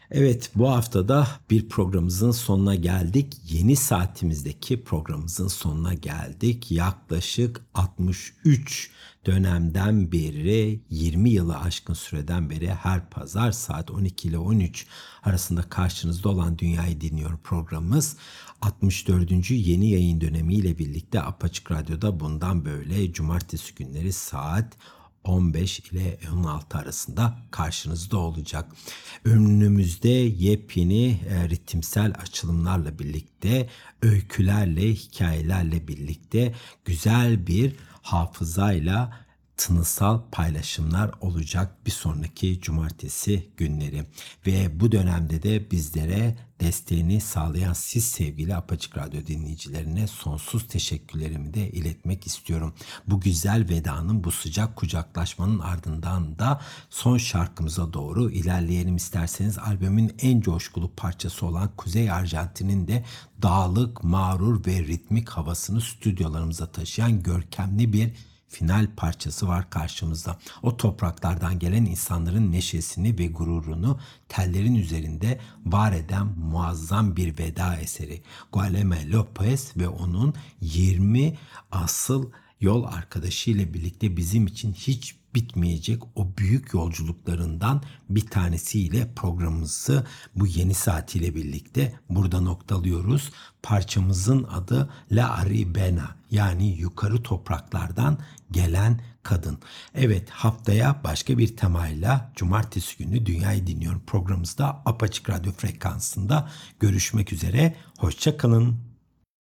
Evet, bu haftada bir programımızın sonuna geldik. Yeni saatimizdeki programımızın sonuna geldik. Yaklaşık 63 dönemden beri, 20 yılı aşkın süreden beri her pazar saat 12 ile 13 arasında karşınızda olan Dünyayı Dinliyorum programımız 64. yeni yayın dönemiyle birlikte Apaçık Radyo'da bundan böyle cumartesi günleri saat 15 ile 16 arasında karşınızda olacak. Önümüzde yepyeni ritimsel açılımlarla birlikte, öykülerle, hikayelerle birlikte güzel bir hafızayla tınısal paylaşımlar olacak bir sonraki cumartesi günleri. Ve bu dönemde de bizlere desteğini sağlayan siz sevgili Apaçık Radyo dinleyicilerine sonsuz teşekkürlerimi de iletmek istiyorum. Bu güzel vedanın, bu sıcak kucaklaşmanın ardından da son şarkımıza doğru ilerleyelim isterseniz. Albümün en coşkulu parçası olan Kuzey Arjantin'in de dağlık, mağrur ve ritmik havasını stüdyolarımıza taşıyan görkemli bir final parçası var karşımızda. O topraklardan gelen insanların neşesini ve gururunu tellerin üzerinde var eden muazzam bir veda eseri. Guilherme Lopes ve onun 20 asıl yol arkadaşı ile birlikte bizim için hiç bitmeyecek o büyük yolculuklarından bir tanesiyle programımızı bu yeni saatiyle birlikte burada noktalıyoruz. Parçamızın adı La Arribena, yani yukarı topraklardan gelen kadın. Evet, haftaya başka bir temayla cumartesi günü Dünyayı Dinliyorum programımızda Apaçık Radyo frekansında görüşmek üzere. Hoşça kalın.